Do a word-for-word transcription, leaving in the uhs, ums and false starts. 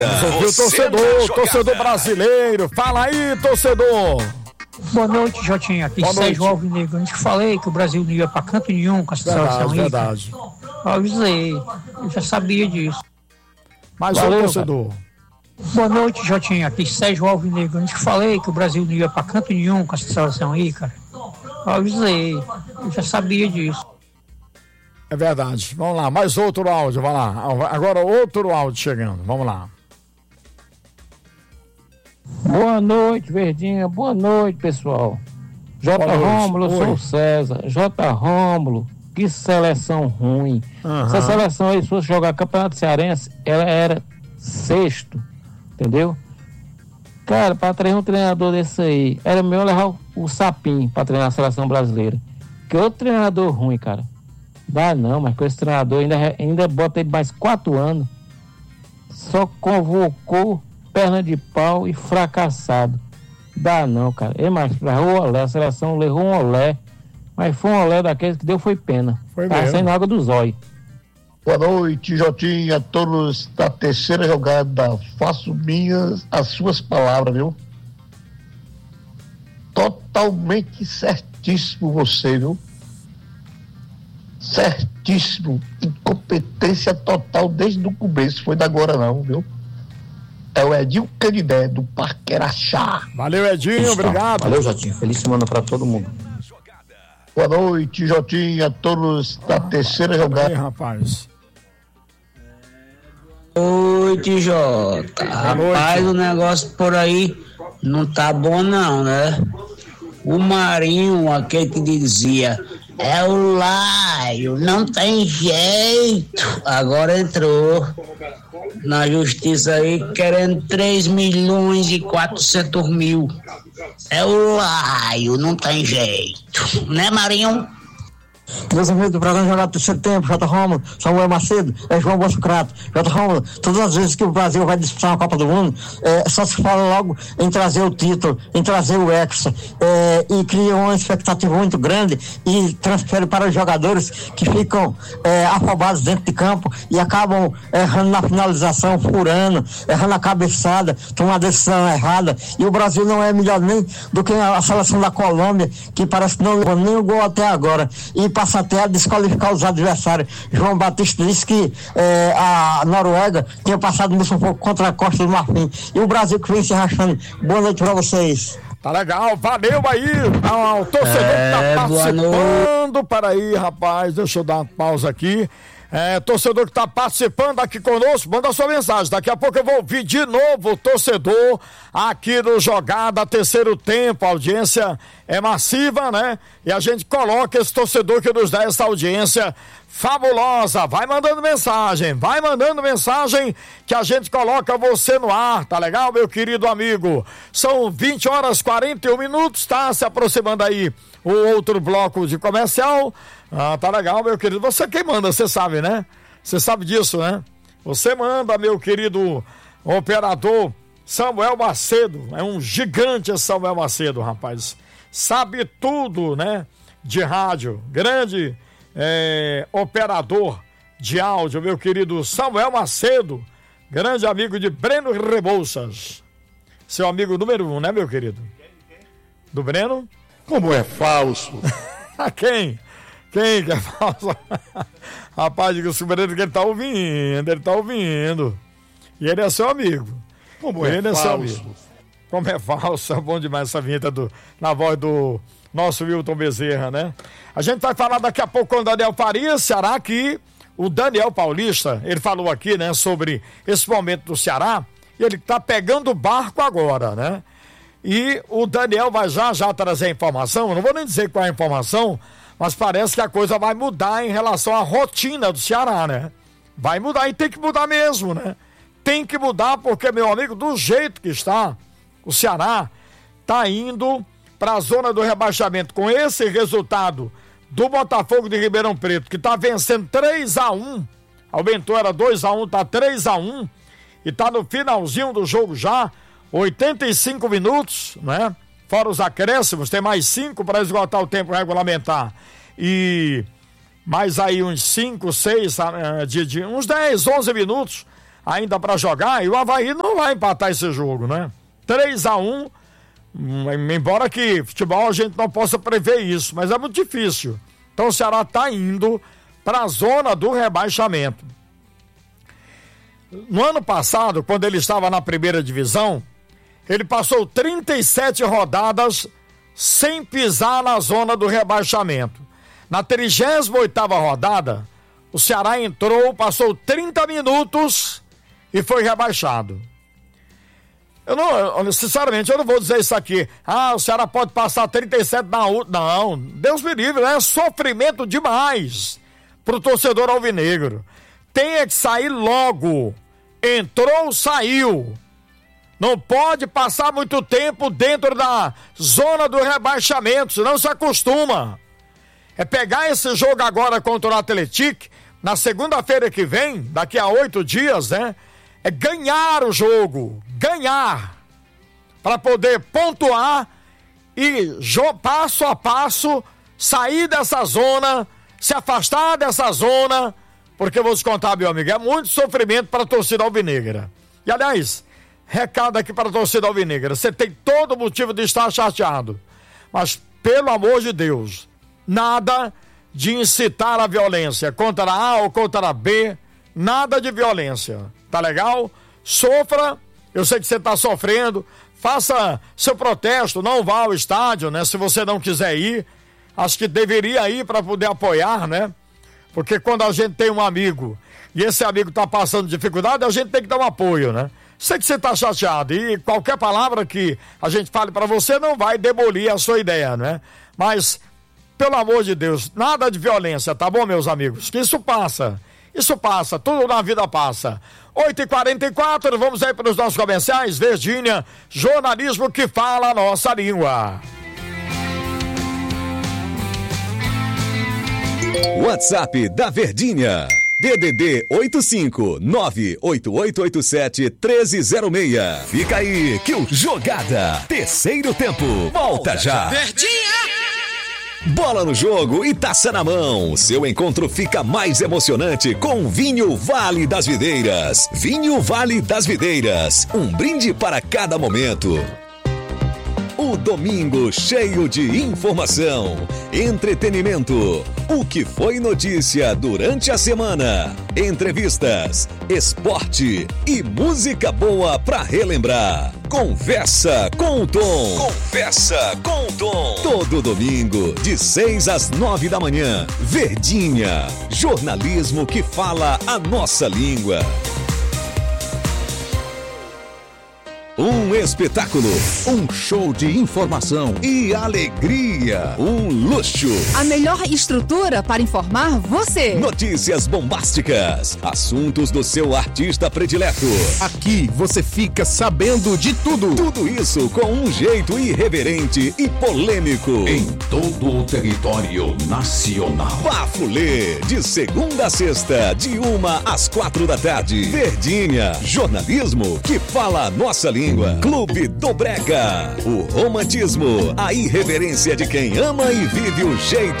Ouviu o torcedor, torcedor brasileiro. Fala aí, torcedor. Boa noite, Jotinha. Aqui Sérgio Alvinegro. Antes que falei que o Brasil não ia pra canto nenhum com essa seleção aí. Verdade. Eu avisei. Eu já sabia disso. Mais um torcedor. Boa noite, Jotinha. Aqui Sérgio Alvinegro. Antes que falei que o Brasil não ia pra canto nenhum com essa seleção aí, cara. Eu avisei. Eu já sabia disso. É verdade. Vamos lá, mais outro áudio, vai lá. Agora outro áudio chegando, vamos lá. Boa noite, Verdinha. Boa noite, pessoal. J. Rômulo, eu sou o César. J. Rômulo, que seleção ruim. Uhum. Essa seleção aí, se fosse jogar Campeonato Cearense, ela era sexto, entendeu? Cara, para treinar um treinador desse aí, era melhor levar o, o Sapinho para treinar a seleção brasileira. Que outro treinador ruim, cara. Dá não, mas com esse treinador ainda, ainda bota ele mais quatro anos. Só convocou perna de pau e fracassado. Dá não, cara. Ele mais levou olé, a seleção levou um olé, mas foi um olé daqueles que deu foi pena. Foi tá mesmo. Saindo água do zóio. Boa noite, Jotinha, todos da terceira jogada. Faço minhas as suas palavras, viu? Totalmente certíssimo você, viu? Certíssimo. Incompetência total desde o começo. Foi da agora não, viu? É o Edinho Canidé, do Parque Araxá. Valeu, Edinho, obrigado. Valeu, Jotinho. Feliz semana pra todo mundo. Boa noite, Jotinha, todos da terceira jogada. Aí, rapaz. Boa noite, Jota. Rapaz, o negócio por aí não tá bom não, né? O Marinho, aquele que dizia, é o Laio, não tem jeito. Agora entrou na justiça aí querendo três milhões e quatrocentos mil. É o Laio, não tem jeito. Né, Marinho? Meus amigos do programa Jogado do Terceiro Tempo, J. Rômulo, Samuel Macedo, é João Bosco Crato. J. Rômulo, todas as vezes que o Brasil vai disputar uma Copa do Mundo, é, só se fala logo em trazer o título, em trazer o Hexa, é, e cria uma expectativa muito grande e transfere para os jogadores que ficam é, afobados dentro de campo e acabam errando na finalização, furando, errando a cabeçada, tomando uma decisão errada. E o Brasil não é melhor nem do que a seleção da Colômbia, que parece que não levou nem o gol até agora. E passa até a desqualificar os adversários. João Batista disse que eh, a Noruega tinha passado muito um pouco contra a Costa do Marfim. E o Brasil que vem se rachando. Boa noite pra vocês. Tá legal, valeu aí ao torcedor é, que tá participando. Para aí, rapaz, deixa eu dar uma pausa aqui. É, torcedor que tá participando aqui conosco, manda sua mensagem. Daqui a pouco eu vou ouvir de novo o torcedor aqui no Jogada Terceiro Tempo. A audiência é massiva, né? E a gente coloca esse torcedor que nos dá essa audiência fabulosa. Vai mandando mensagem, vai mandando mensagem que a gente coloca você no ar, tá legal, meu querido amigo? São vinte horas e quarenta e um minutos, tá se aproximando aí o outro bloco de comercial. Ah, tá legal, meu querido. Você quem manda, você sabe, né? Você sabe disso, né? Você manda, meu querido operador Samuel Macedo. É um gigante esse Samuel Macedo, rapaz. Sabe tudo, né? De rádio. Grande é, operador de áudio, meu querido Samuel Macedo. Grande amigo de Breno Rebouças. Seu amigo número um, né, meu querido? Do Breno? Como é falso. Quem? Quem que é falso? Rapaz, diga o sobrinho que ele tá ouvindo, ele tá ouvindo. E ele é seu amigo. Como é ele falso? É seu amigo. Como é falso, é bom demais essa vinheta do, na voz do nosso Wilton Bezerra, né? A gente vai falar daqui a pouco com o Daniel Farias, Ceará, que o Daniel Paulista, ele falou aqui, né, sobre esse momento do Ceará, e ele tá pegando o barco agora, né? E o Daniel vai já já trazer a informação, eu não vou nem dizer qual é a informação, mas parece que a coisa vai mudar em relação à rotina do Ceará, né? Vai mudar e tem que mudar mesmo, né? Tem que mudar porque, meu amigo, do jeito que está, o Ceará tá indo para a zona do rebaixamento com esse resultado do Botafogo de Ribeirão Preto, que tá vencendo três a um, aumentou, era dois a um, tá três a um, e tá no finalzinho do jogo já, oitenta e cinco minutos, né? Fora os acréscimos, tem mais cinco para esgotar o tempo regulamentar. E mais aí uns cinco, seis, de, de, uns dez, onze minutos ainda para jogar, e o Avaí não vai empatar esse jogo, né? três a um, embora que futebol a gente não possa prever isso, mas é muito difícil. Então o Ceará está indo para a zona do rebaixamento. No ano passado, quando ele estava na primeira divisão, ele passou trinta e sete rodadas sem pisar na zona do rebaixamento. Na trigésima oitava rodada, o Ceará entrou, passou trinta minutos e foi rebaixado. Eu não, sinceramente, eu não vou dizer isso aqui. Ah, o Ceará pode passar trinta e sete na última. Não, Deus me livre, é sofrimento demais pro torcedor alvinegro. Tem que sair logo. Entrou, saiu. Não pode passar muito tempo dentro da zona do rebaixamento, senão se acostuma. É pegar esse jogo agora contra o Atlético, na segunda-feira que vem, daqui a oito dias, né? É ganhar o jogo, ganhar, para poder pontuar e passo a passo sair dessa zona, se afastar dessa zona, porque eu vou te contar, meu amigo, é muito sofrimento para a torcida alvinegra. E aliás, recado aqui para a torcida alvinegra, você tem todo motivo de estar chateado, mas pelo amor de Deus, nada de incitar a violência contra A ou contra B, nada de violência, tá legal? Sofra, eu sei que você está sofrendo, faça seu protesto, não vá ao estádio, né? Se você não quiser ir, acho que deveria ir para poder apoiar, né? Porque quando a gente tem um amigo e esse amigo está passando dificuldade, a gente tem que dar um apoio, né? Sei que você está chateado e qualquer palavra que a gente fale para você não vai demolir a sua ideia, né? Mas, pelo amor de Deus, nada de violência, tá bom, meus amigos? Que isso passa, isso passa, tudo na vida passa. oito e quarenta e quatro, vamos aí para os nossos comerciais. Verdinha, jornalismo que fala a nossa língua. WhatsApp da Verdinha, D D D oito cinco nove oito oito oito sete um três zero seis. Fica aí que o Jogada, terceiro tempo, volta já. Verdinha! Bola no jogo e taça na mão. Seu encontro fica mais emocionante com Vinho Vale das Videiras. Vinho Vale das Videiras, um brinde para cada momento. O domingo cheio de informação, entretenimento, o que foi notícia durante a semana, entrevistas, esporte e música boa pra relembrar. Conversa com o Tom. Conversa com o Tom. Todo domingo, de seis às nove da manhã. Verdinha, jornalismo que fala a nossa língua. Um espetáculo, um show de informação e alegria, um luxo. A melhor estrutura para informar você. Notícias bombásticas, assuntos do seu artista predileto. Aqui você fica sabendo de tudo. Tudo isso com um jeito irreverente e polêmico. Em todo o território nacional. Bafulê, de segunda a sexta, de uma às quatro da tarde. Verdinha, jornalismo que fala a nossa língua. Clube do Brega, o romantismo, a irreverência de quem ama e vive o jeito